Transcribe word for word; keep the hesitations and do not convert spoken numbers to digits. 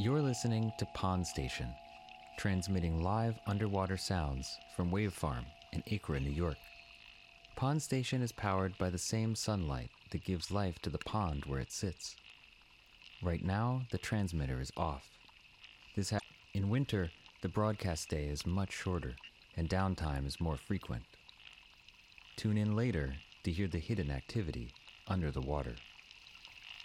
You're listening to Pond Station, transmitting live underwater sounds from Wave Farm in Acra, New York. Pond Station is powered by the same sunlight that gives life to the pond where it sits. Right now, the transmitter is off. This ha- in winter, the broadcast day is much shorter, and downtime is more frequent. Tune in later to hear the hidden activity under the water.